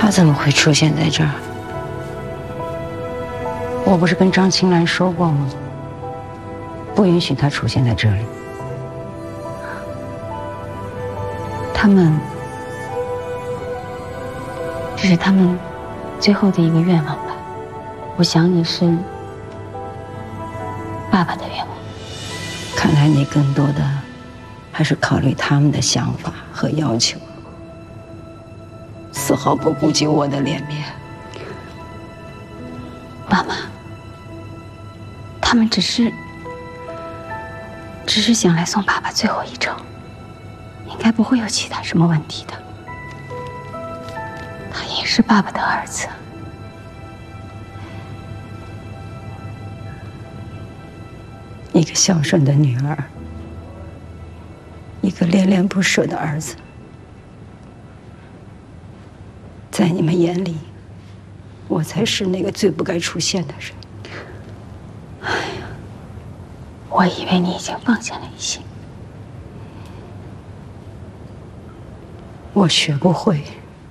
他怎么会出现在这儿？我不是跟张青兰说过吗？不允许他出现在这里。他们，这是他们最后的一个愿望吧？我想也是爸爸的愿望。看来你更多的还是考虑他们的想法和要求，丝毫不顾及我的脸面。妈妈，他们只是想来送爸爸最后一程，应该不会有其他什么问题的。他也是爸爸的儿子。一个孝顺的女儿，一个恋恋不舍的儿子，在你们眼里，我才是那个最不该出现的人。哎呀，我以为你已经放下了一些。我学不会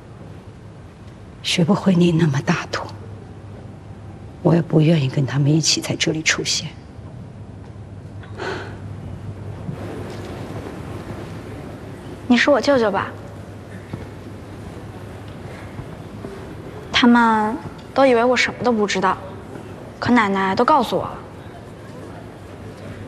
你那么大度，我也不愿意跟他们一起在这里出现。 你是我舅舅吧？他们都以为我什么都不知道，可奶奶都告诉我了。